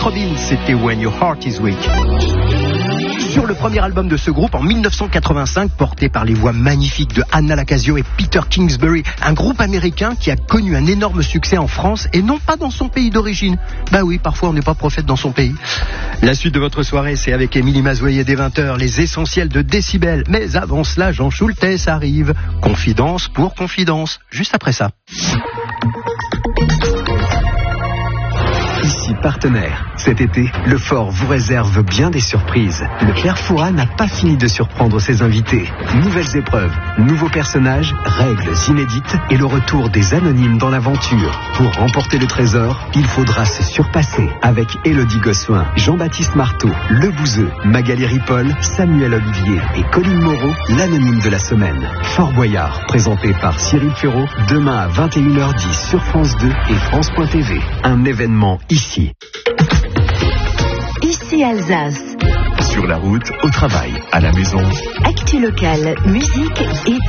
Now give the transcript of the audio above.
Robbins, c'était When Your Heart Is Weak. Sur le premier album de ce groupe en 1985, porté par les voix magnifiques de Anna Lacasio et Peter Kingsbury, un groupe américain qui a connu un énorme succès en France et non pas dans son pays d'origine. Bah oui, parfois on n'est pas prophète dans son pays. La suite de votre soirée, c'est avec Émilie Mazoyer dès 20h, les essentiels de Décibel. Mais avant cela, Jean Schultes arrive. Confidence pour confidence, juste après ça. Ici partenaire. Cet été, le Fort vous réserve bien des surprises. Le Père Fouras n'a pas fini de surprendre ses invités. Nouvelles épreuves, nouveaux personnages, règles inédites et le retour des anonymes dans l'aventure. Pour remporter le trésor, il faudra se surpasser avec Élodie Gossuin, Jean-Baptiste Marteau, Le Bouzeux, Magali Ripoll, Samuel Olivier et Colline Moreau, l'anonyme de la semaine. Fort Boyard, présenté par Cyril Ferraud, demain à 21h10 sur France 2 et France.tv. Un événement ici. Ici Alsace. Sur la route, au travail, à la maison. Actu locale, musique et